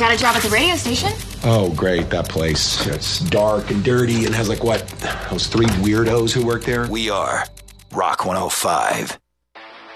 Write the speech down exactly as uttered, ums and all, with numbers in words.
got a job at the radio station. Oh, great, that place. It's dark and dirty and has like what? Those three weirdos who work there? We are Rock one oh five.